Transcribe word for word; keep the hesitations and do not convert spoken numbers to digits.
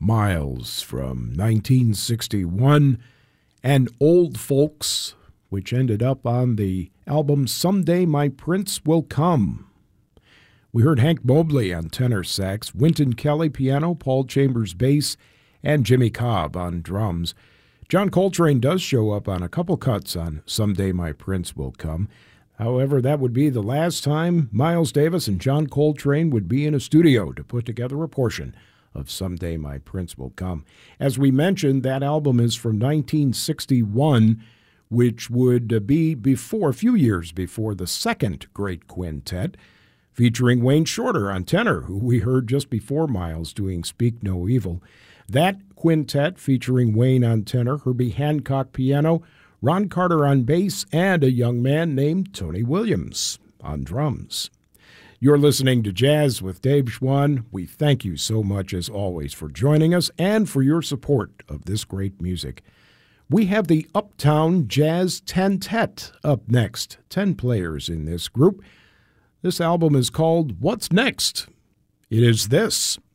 Miles from nineteen sixty-one, and Old Folks, which ended up on the album Someday My Prince Will Come. We heard Hank Mobley on tenor sax, Wynton Kelly piano, Paul Chambers bass, and Jimmy Cobb on drums. John Coltrane does show up on a couple cuts on Someday My Prince Will Come. However, that would be the last time Miles Davis and John Coltrane would be in a studio to put together a portion of Someday My Prince Will Come. As we mentioned, that album is from nineteen sixty-one, which would be before, a few years before the second great quintet, featuring Wayne Shorter on tenor, who we heard just before Miles doing Speak No Evil. That quintet featuring Wayne on tenor, Herbie Hancock piano, Ron Carter on bass, and a young man named Tony Williams on drums. You're listening to Jazz with Dave Schwann. We thank you so much, as always, for joining us and for your support of this great music. We have the Uptown Jazz Tentet up next, ten players in this group. This album is called What's Next? It is this.